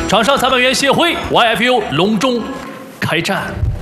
场上裁判员协会 YFU 隆重开战。